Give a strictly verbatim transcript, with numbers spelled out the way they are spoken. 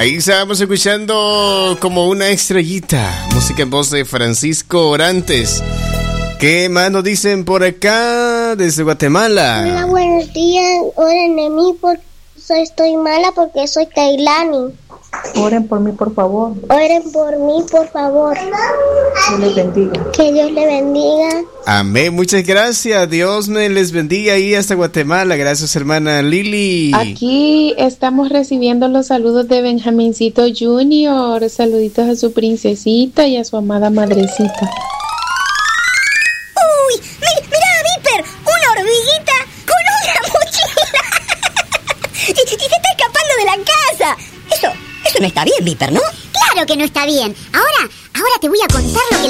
Ahí estábamos escuchando como una estrellita. Música en voz de Francisco Orantes. ¿Qué más nos dicen por acá desde Guatemala? Hola, buenos días. Oren de mí porque soy, estoy mala porque soy Kailani. Oren por mí, por favor. Oren por mí, por favor. Dios les bendiga. Que Dios le bendiga. Amén, muchas gracias. Dios me les bendiga ahí hasta Guatemala. Gracias, hermana Lili. Aquí estamos recibiendo los saludos de Benjamincito Junior. Saluditos a su princesita y a su amada madrecita. ¡Uy! ¡Mira, mira, Viper! ¡Una hormiguita con una mochila! y, y se está escapando de la casa. Eso, eso no está bien, Viper, ¿no? Claro que no está bien. Ahora, ahora te voy a contar lo que le